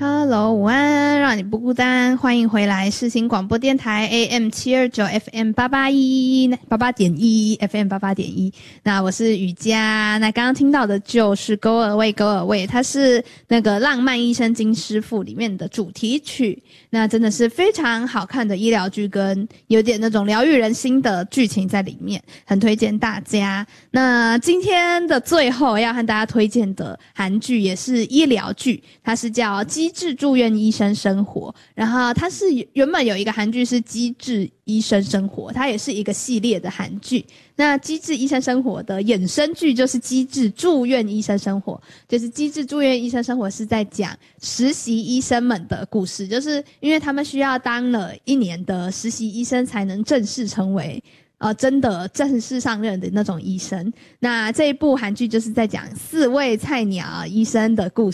Hello， 午安，让你不孤单，欢迎回来世新广播电台 AM729 FM881 FM88.1。那我是雨佳，那刚刚听到的就是勾尔卫，它是那个浪漫医生金师傅里面的主题曲。那真的是非常好看的医疗剧，跟有点那种疗愈人心的剧情在里面，很推荐大家。那今天的最后要和大家推荐的韩剧也是医疗剧，它是叫机智住院医生生活，然后它是原本有一个韩剧是机智医生生活，它也是一个系列的韩剧。那机智医生生活的衍生剧就是机智住院医生生活，就是机智住院医生生活是在讲实习医生们的故事，就是因为他们需要当了1年的实习医生才能正式成为真的正式上任的那种医生。那这一部韩剧就是在讲4位菜鸟医生的故事。